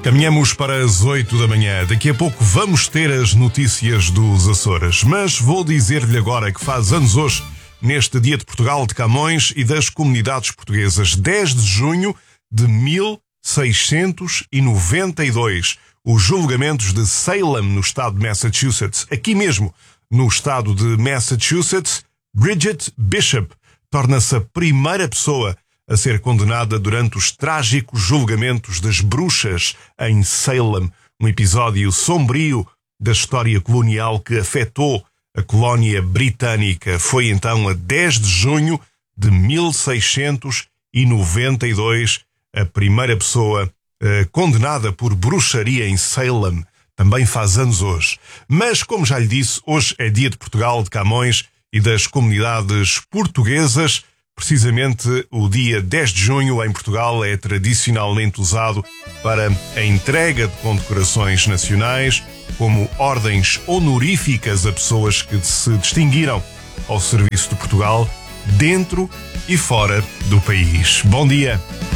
Caminhamos para as 8 da manhã. Daqui a pouco vamos ter as notícias dos Açores. Mas vou dizer-lhe agora que faz anos hoje, neste Dia de Portugal, de Camões e das comunidades portuguesas. 10 de junho de 1692. Os julgamentos de Salem, no estado de Massachusetts. Aqui mesmo, no estado de Massachusetts, Bridget Bishop torna-se a primeira pessoa a ser condenada durante os trágicos julgamentos das bruxas em Salem, um episódio sombrio da história colonial que afetou a colónia britânica. Foi então a 10 de junho de 1692 a primeira pessoa condenada por bruxaria em Salem. Também faz anos hoje. Mas, como já lhe disse, hoje é Dia de Portugal, de Camões e das comunidades portuguesas. Precisamente o dia 10 de junho em Portugal é tradicionalmente usado para a entrega de condecorações nacionais, como ordens honoríficas a pessoas que se distinguiram ao serviço de Portugal, dentro e fora do país. Bom dia!